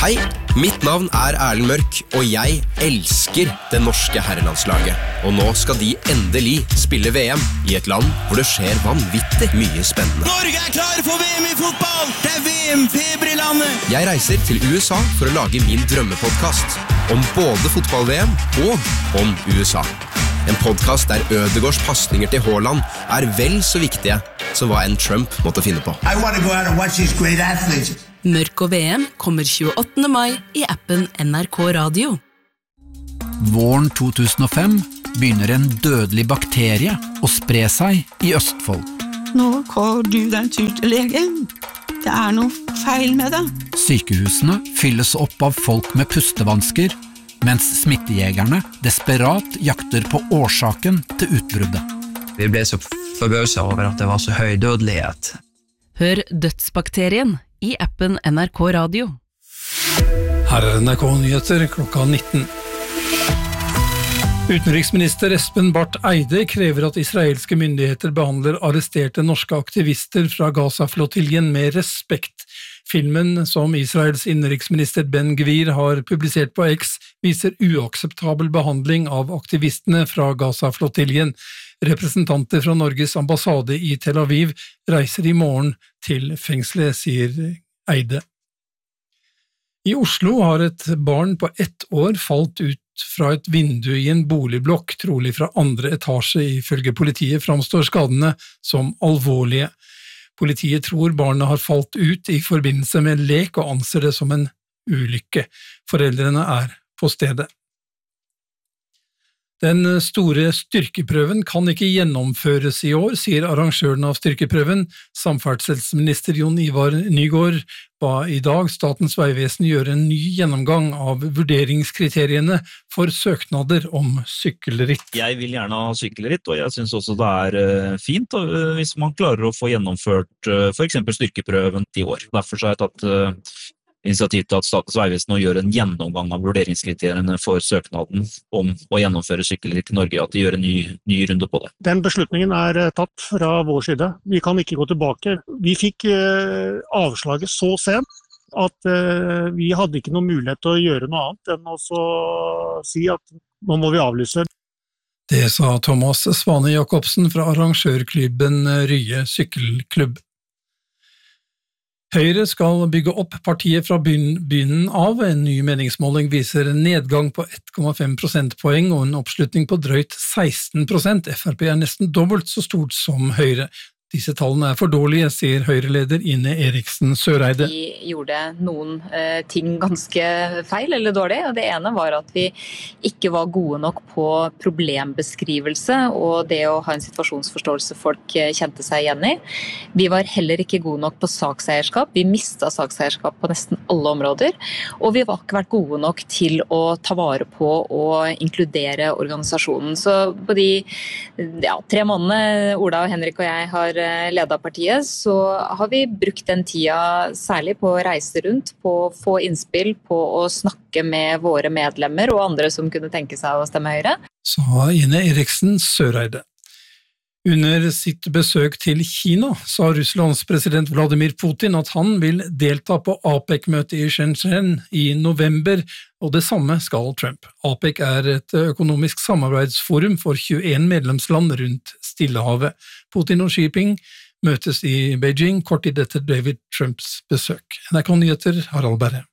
Hei, mitt navn Erlend Mørk, og jeg elsker det norske herrelandslaget. Og nå skal de endelig spille VM i et land hvor det skjer vanvittig mye spennende. Norge klar for VM i fotball! Det VM-feber i landet! Jeg reiser til USA for å lage min drømmepodcast om både fotball-VM og om USA. En podcast der Ødegaards passninger til Haaland vel så viktige som hva en Trump måtte finne på. I want to go out and watch these great athletes. Mørk og VM kommer 28. mai i appen NRK Radio. Våren 2005 begynner en dødelig bakterie å spre seg i Østfold. Nå går du den tur til legen. Det noe feil med det. Sykehusene fylles opp av folk med pustevansker, mens smittejegerne desperat jakter på årsaken til utbruddet. Vi ble så forbauset over at det var så høy dødelighet. Hør Dødsbakterien i appen NRK Radio. Her NRK-nyheter klokka 19. Utenriksminister Espen Barth Eide krever at israelske myndigheter behandler arresterte norske aktivister fra Gaza-flottiljen med respekt. Filmen som Israels innenriksminister Ben Gvir har publisert på X viser uakseptabel behandling av aktivistene fra Gaza-flottiljen. Representanter fra Norges ambassade i Tel Aviv reiser i morgen til fengselet, sier Eide. I Oslo har et barn på 1 år falt ut fra et vindu i en boligblokk, trolig fra 2. etasje. Ifølge politiet framstår skadene som alvorlige. Politiet tror barnet har falt ut i forbindelse med en lek og anser det som en ulykke. Foreldrene på stedet. Den store styrkeprøven kan ikke gjennomføres i år, sier arrangøren av styrkeprøven. Samferdselsminister Jon Ivar Nygård ba i dag Statens vegvesen gjøre en ny gjennomgang av vurderingskriteriene for søknader om sykkelritt. Jeg vil gjerne ha sykkelritt, og jeg synes også det fint hvis man klarer å få gjennomført for eksempel styrkeprøven i år. Derfor har jeg tatt initiativ til at Statens vegvesen nå gjør en gjennomgang av vurderingskriteriene for søknaden om å gjennomføre sykkelritt i Norge, at de gjør en ny runde på det. Den beslutningen tatt fra vår side. Vi kan ikke gå tilbake. Vi fikk avslaget så sent at vi hadde ikke noen mulighet til å gjøre noe annet enn å si at nå må vi avlyse. Det sa Thomas Svane Jacobsen fra arrangørklubben Rye Sykkelklubb. Høyre skal bygge opp partiet fra begynnelsen av. En ny meningsmåling viser en nedgang på 1,5 prosentpoeng og en oppslutning på drøyt 16%. FrP nesten dobbelt så stort som Høyre. Disse tallene for dårlige, sier Høyre-leder Ine Eriksen Søreide. Vi gjorde noen ting ganske feil eller dårlig, og det ene var at vi ikke var gode nok på problembeskrivelse og det å ha en situasjonsforståelse folk kjente seg igjen i. Vi var heller ikke gode nok på sakseierskap. Vi mistet sakseierskap på nesten alle områder, og vi var ikke vært gode nok til å ta vare på og inkludere organisasjonen. Så på de 3 månedene Ola og Henrik og jeg har ledet partiet, så har vi brukt den tida særlig på å reise rundt, på å få innspill, på å snakke med våre medlemmer og andre som kunne tenke seg å stemme Høyre. Sa Ine Eriksen Søreide. Under sitt besøk til Kina sa Russlands president Vladimir Putin at han vil delta på APEC-møtet i Shenzhen i november, og det samme skal Trump. APEC et økonomisk samarbeidsforum for 21 medlemsland rundt Stillehavet. Putin og Xi Jinping møtes i Beijing kort tid etter David Trumps besøk. NRK-nyheter, Harald Berre.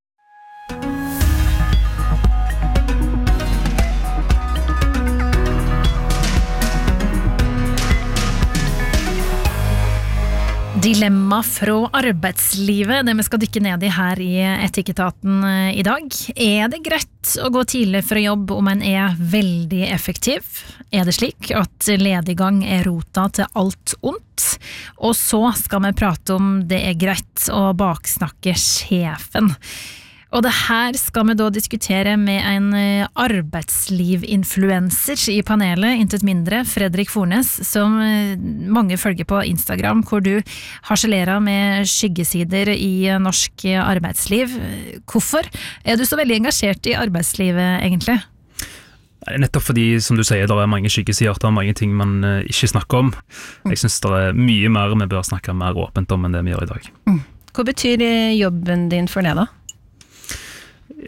Dilemma fra arbeidslivet, det vi skal dykke ned i her i Etikketaten i dag. Det greit å gå tidlig fra jobb om en veldig effektiv? Det slik at lediggang rota til alt ondt? Og så skal vi prate om det greit å baksnakke sjefen. Og det her skal vi da diskutere med en arbeidslivsinfluencer i panelet, intet mindre, Fredrik Fornes, som mange følger på Instagram, hvor du harselerer med skyggesider i norsk arbeidsliv. Hvorfor du så veldig engasjert i arbeidslivet, egentlig? Nettopp fordi, som du sier, det mange skyggesider, det mange ting man ikke snakker om. Jeg synes det mye mer vi bør snakke mer åpent om enn det vi gjør i dag. Hva betyr jobben din for det da?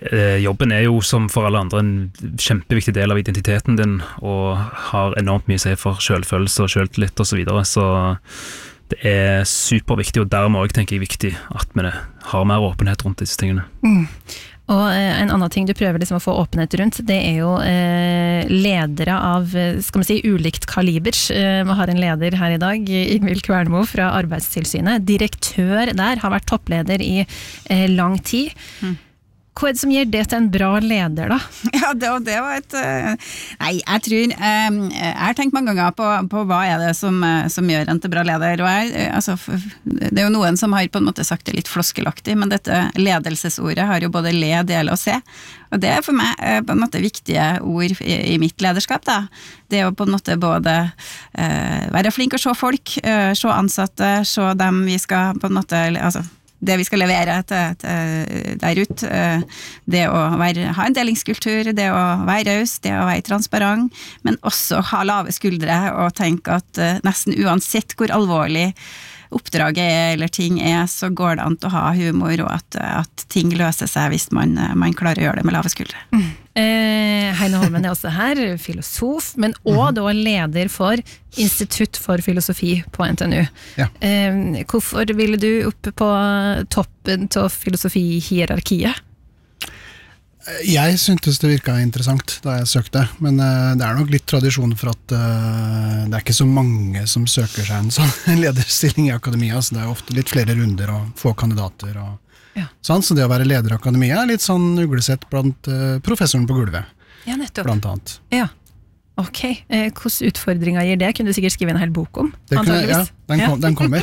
Jobben jo som for alle andre en kjempeviktig del av identiteten din, og har enormt mye å si for selvfølelse og selvtillit og så videre, så det superviktig, og dermed også tenker jeg viktig at vi har mer åpenhet rundt disse tingene. Og en annen ting du prøver liksom å få åpenhet rundt, det jo ledere av, skal vi si, ulikt kaliber. Vi har en leder her i dag, Ingvild Kvernmo fra Arbeidstilsynet. Direktør der, har vært toppleder i lang tid. Hva det som gjør det til en bra leder, da? Ja, det var nei, jeg tror jeg har tenkt mange ganger på hva det som gjør en til bra leder, og altså, det jo noen som har på en måte sagt det litt floskelaktig, men dette ledelsesordet har jo både le, dele og se, og det for meg på en måte viktige ord i mitt lederskap da. Det å på en måte både være flink å se folk, se ansatte, se dem vi skal på en måte, altså det vi skal levere der ut, det å ha en delingskultur, det å være raus, det å være transparent, men også ha lave skuldre og tenke at nesten uansett hvor alvorlig oppdraget eller ting så går det an til å ha humor, og at ting løser seg hvis man klarer å gjøre det med lave skuldre. Heine Holmen også her, filosof, men også da leder for Institutt for filosofi på NTNU. Ja. Hvorfor ville du opp på toppen av filosofihierarkiet? Jeg syntes det virket interessant da jeg søkte, men det nok litt tradisjon for at det ikke så mange som søker seg en sånn lederstilling i akademia, så det ofte litt flere runder og få kandidater og sånn, så det å være leder i akademia litt sånn uglesett blant professoren på gulvet. Ja, nettopp. Blant annet. Ja, ok. Hvordan utfordringer gir det? Kunne du sikkert skrive en hel bok om? Ja, den kommer.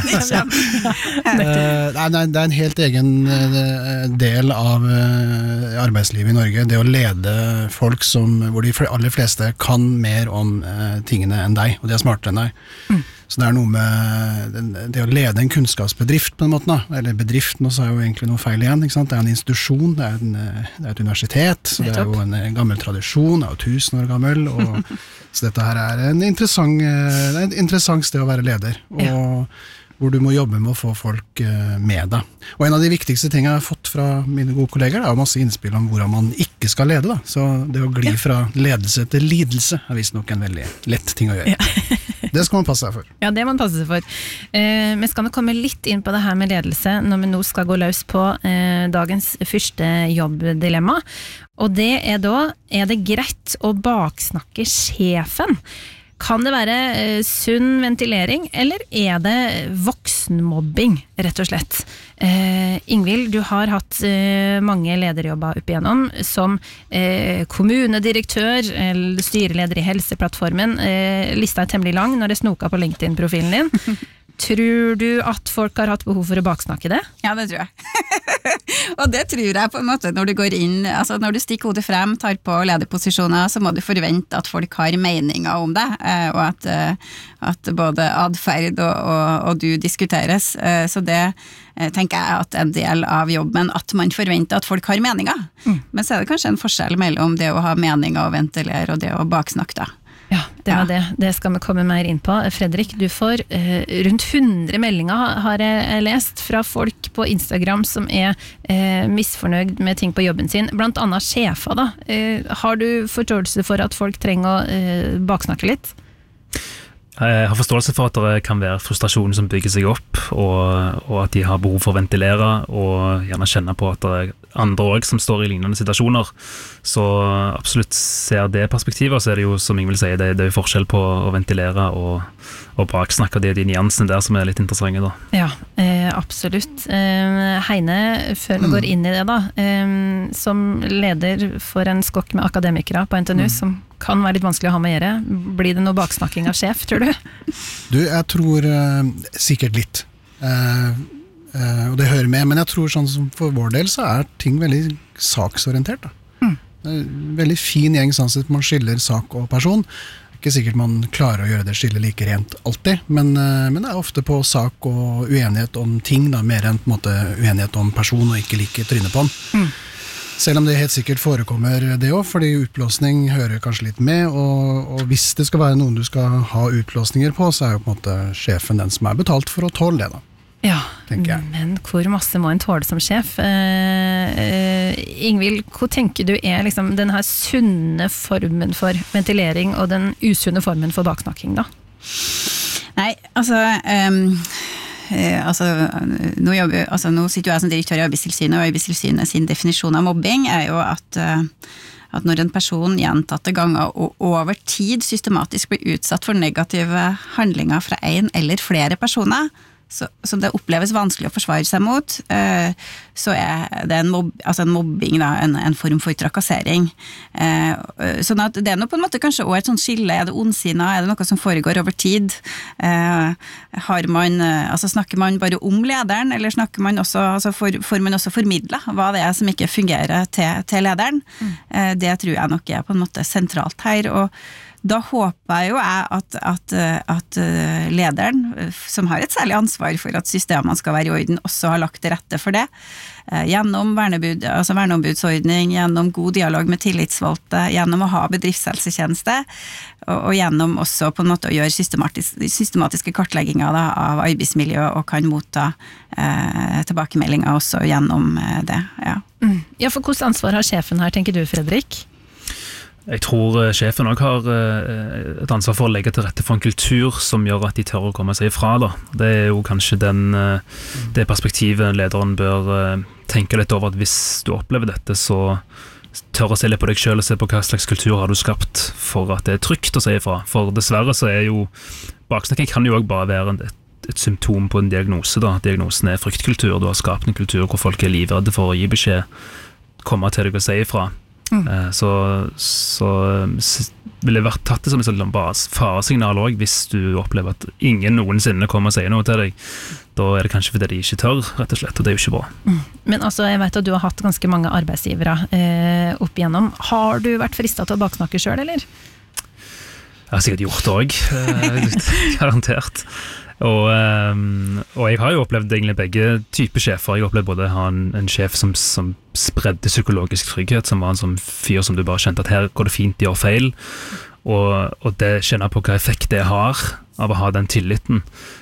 Det en helt egen del av arbeidslivet i Norge, det å lede folk hvor de aller fleste kan mer om tingene enn deg, og de smartere enn deg. Så det noe med det å lede en kunnskapsbedrift på en måte, eller bedriften, og så jo egentlig noe feil igjen, ikke sant? Det en institusjon, det et universitet, så det jo en gammel tradisjon, det jo 1000 år gammel, og så dette her en interessant sted å være leder, og hvor du må jobbe med å få folk med deg. Og en av de viktigste tingene jeg har fått fra mine gode kolleger, det jo masse innspill om hvordan man ikke skal lede da. Så det å gli fra ledelse til lidelse visst nok en veldig lett ting å gjøre. Det skal man passe seg for. Ja, det må man passe seg for. Vi skal nå komme litt inn på det her med ledelse når vi nå skal gå løs på dagens første jobbdilemma. Og det da, det greit å baksnakke sjefen? Kan det være sunn ventilering, eller det voksenmobbing, rett og slett? Ingvild, du har hatt mange lederjobber opp igjennom, som kommunedirektør, eller styreleder i Helseplattformen. Lista temmelig lang når det snoka på LinkedIn-profilen din. Tror du at folk har hatt behov for å baksnakke det? Ja, det tror jeg. Og det tror jeg på en måte når du går inn, altså når du stikker hodet frem, tar på lederposisjoner, så må du forvente at folk har meninger om det, og at både adferd og du diskuteres. Så det tenker jeg at en del av jobben, at man forventer at folk har meninger. Men så det kanskje en forskjell mellom det å ha meninger og ventilere, og det å baksnakke da. Ja, det var det. Det skal vi komme mer inn på. Fredrik, du får rundt 100 meldinger har jeg lest fra folk på Instagram som misfornøyd med ting på jobben sin, blant annet sjefer da. Har du forståelse for at folk trenger å baksnakke litt? Jeg har forståelse for at det kan være frustrasjon som bygger seg opp, og at de har behov for å ventilere, og gjerne kjenne på at det andre også som står i lignende situasjoner. Så absolutt ser det perspektivet, så det jo, som Ingvild sier, det jo forskjell på å ventilere og baksnakke de nyansene der som litt interessante da. Ja, absolutt. Heine, før vi går inn i det da, som leder for en skokk med akademikere på NTNU, som kan være litt vanskelig å ha med å gjøre. Blir det noe baksnakking av sjef, tror du? Du, jeg tror sikkert litt. Og det hører med, men jeg tror sånn som for vår del så ting veldig saksorientert da. Det veldig fin gjeng sånn at man skiller sak og person. Ikke sikkert man klarer å gjøre det skille like rent alltid, men det ofte på sak og uenighet om ting da, mer enn på en måte uenighet om person og ikke like trynet på den. Selv om det helt sikkert forekommer det også, fordi utblåsning hører kanskje litt med, og hvis det skal være noen du skal ha utblåsninger på, så jo på en måte sjefen den som betalt for å tåle det da. Ja, men hvor masse må en tåle som sjef? Ingvild, hva tenker du liksom den her sunne formen for ventilering og den usunne formen for baksnakking da? Nei, nå sitter jeg som direktør i Arbeidstilsynet, og Arbeidstilsynet sin definisjon av mobbing jo at når en person gjentatte ganger og over tid systematisk blir utsatt for negative handlinger fra en eller flere personer, som det oppleves vanskelig å forsvare seg mot, så det en mobbing, da, en form for trakassering. Sånn at det noe på en måte kanskje også et sånt skille, det ondsinnet, det noe som foregår over tid? Snakker man bare om lederen, eller snakker man også, får man også formidle hva det som ikke fungerer til lederen? Det tror jeg nok på en måte sentralt her, og da håper jo jeg at lederen, som har et særlig ansvar for at systemene skal være i orden, også har lagt til rette for det, gjennom verneombudsordning, gjennom god dialog med tillitsvalgte, gjennom å ha bedriftshelsetjeneste, og gjennom også på en måte å gjøre systematiske kartlegginger da, av arbeidsmiljø, og kan motta tilbakemeldinger også gjennom det. Ja, for hvordan ansvar har sjefen her, tenker du, Fredrik? Jeg tror sjefen også har et ansvar for å legge til rette for en kultur som gjør at de tør å komme seg ifra. Da. Det jo kanskje det perspektivet lederen bør tenke litt over, at hvis du opplever dette, så tør å se litt på deg selv og se på hva slags kultur har du skapt for at det trygt å si ifra. For dessverre så jo baksnakking kan jo også bare være et symptom på en diagnose. Da. Diagnosen fryktkultur, du har skapt en kultur hvor folk livredde for å gi beskjed, komme til deg og si ifra. Så vil det vært tatt det som et faresignal også, hvis du opplever at ingen noensinne kommer og sier noe til deg. Da det kanskje fordi de ikke tør, rett og slett, og det jo ikke bra. Men jeg vet at du har hatt ganske mange arbeidsgivere opp igjennom. Har du vært fristet til å baksnakke selv, eller? Jeg har sikkert gjort det også, garantert. Og jeg har jo opplevd egentlig begge typer sjefer. Jeg har opplevd både ha en sjef som spredde psykologisk trygghet, som var en sånn fyr som du bare kjente at her går det fint, de gjør feil, og det kjenner på hva effekt det har av å ha den tilliten.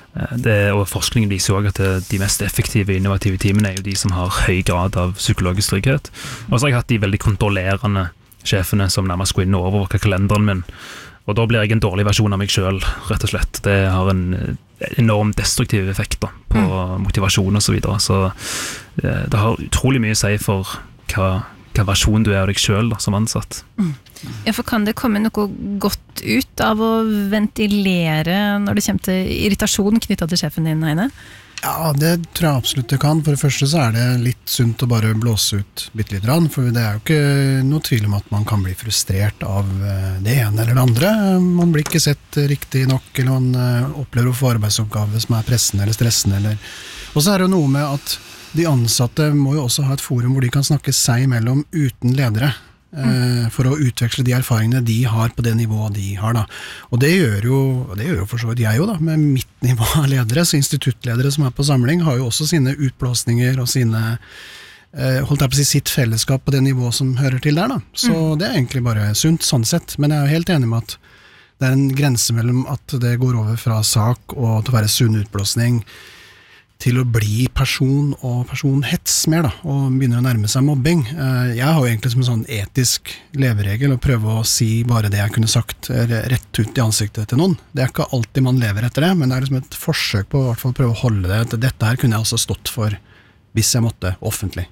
Og forskningen viser jo også at de mest effektive, innovative teamene jo de som har høy grad av psykologisk trygghet. Og så har jeg hatt de veldig kontrollerende sjefene som nærmest går inn og overvåker kalenderen min, og da blir jeg en dårlig versjon av meg selv, rett og slett. Det har en enorm destruktiv effekt da, på motivasjon og så videre. Så det har utrolig mye å si for hva versjon du av deg selv da, som ansatt. Ja, for kan det komme noe godt ut av å ventilere når det kommer til irritasjon knyttet til sjefen din, Heine? Ja, det tror jeg absolutt det kan. For det første så det litt sunt å bare blåse ut bitte litt rann, for det jo ikke noe tvil om at man kan bli frustrert av det ene eller det andre. Man blir ikke sett riktig nok, eller man opplever å få arbeidsoppgave som pressende eller stressende. Og så det jo noe med at de ansatte må jo også ha et forum hvor de kan snakke seg imellom uten ledere. For å utveksle de erfaringene de har på det nivået de har da. Og det gjør jo for så vidt jeg jo da, med mitt nivå av ledere, så instituttledere som på samling har jo også sine utblåsninger og sine, holdt jeg på å si, sitt fellesskap på det nivået som hører til der da. Så det egentlig bare sunt sånn sett, men jeg jo helt enig med at det en grense mellom at det går over fra sak og til å være sunn utblåsning til å bli person og personhets mer da, og begynner å nærme seg mobbing. Jeg har jo egentlig som en sånn etisk leveregel å prøve å si bare det jeg kunne sagt rett ut i ansiktet til noen. Det ikke alltid man lever etter det, men det liksom et forsøk på å i hvert fall prøve å holde det. At dette her kunne jeg også stått for hvis jeg måtte offentlig.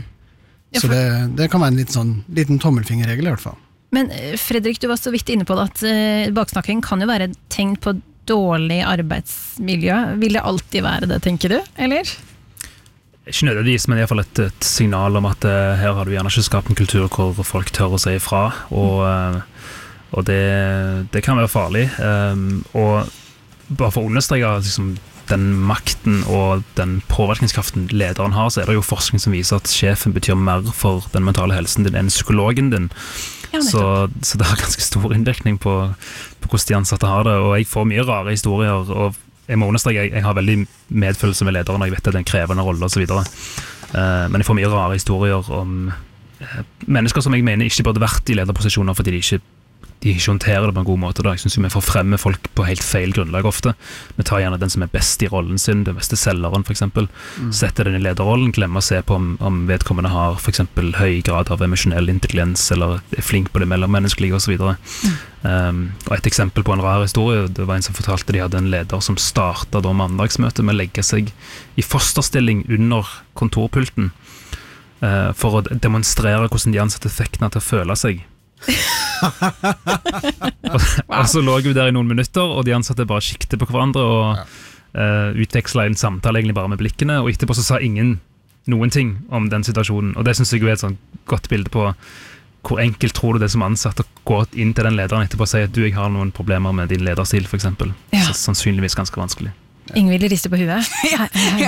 Så det kan være en liten tommelfingerregel i hvert fall. Men Fredrik, du var så vidt inne på det at baksnakking kan jo være et tegn på dårlig arbeidsmiljø. Vil det alltid være det, tenker du, eller? Ikke nødvendigvis, men i hvert fall et signal om at her har du gjerne ikke skapt en kultur hvor folk tør å si ifra, og det kan være farlig. Og bare for å understreke liksom, den makten og den påvirkningskraften lederen har, så det jo forskning som viser at sjefen betyr mer for den mentale helsen din enn psykologen din. Så det har ganske stor innvirkning på hvordan de ansatte har det, og jeg får mye rare historier, og jeg må understreke, jeg har veldig medfølelse med lederen, og jeg vet at det en krevende rolle og så videre. Men jeg får mye rare historier om mennesker som jeg mener ikke burde vært i lederposisjoner fordi de de ikke håndterer det på en god måte. Da. Jeg synes jo vi forfremmer folk på helt feil grunnlag ofte. Vi tar gjerne den som best i rollen sin, den beste selgeren for eksempel. Setter den i lederrollen, glemmer å se på om vedkommende har for eksempel høy grad av emosjonell intelligens, eller er flink på det mellommenneskelige og så videre. Og et eksempel på en rar historie, det var en som fortalte de hadde en leder som startet da mandagsmøtet med å legge seg i fosterstilling under kontorpulten for å demonstrere hvordan de ansatte fikk den til å føle seg. Og så lå vi der i noen minutter, og de ansatte bare kikket på hverandre og utvekslet en samtale egentlig bare med blikkene, og etterpå så sa ingen noen ting om den situasjonen, og det synes jeg er et sånn godt bilde på hvor enkelt tror du det som ansatt å gå inn til den lederen etterpå og si at jeg har noen problemer med din lederstil for eksempel. Så sannsynligvis ganske vanskelig. Ingvild rister på huet.